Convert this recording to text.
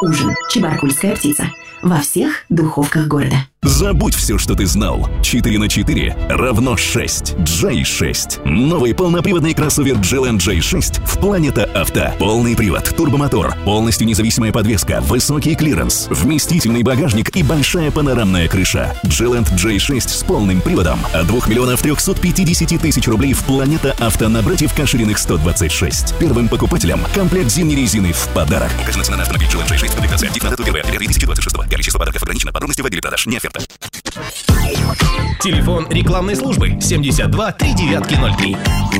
Ужин. Чебаркульская птица. Во всех духовках города. Забудь все, что ты знал. 4 на 4 равно 6. J6. Новый полноприводный кроссовер GLand J6 в Планета Авто. Полный привод, турбомотор, полностью независимая подвеска, высокий клиренс, вместительный багажник и большая панорамная крыша. GLand J6 с полным приводом от 2 миллионов 350 тысяч рублей в Планета Авто на братьев Кашириных 126. Первым покупателям комплект зимней резины в подарок. Указана цена на автомобиль GLand J6. Комплектация актив на дату 1 октября 2026. Количество подарков ограничено. Подробности в отделе продаж. Не оферта. Телефон рекламной службы 72 3903.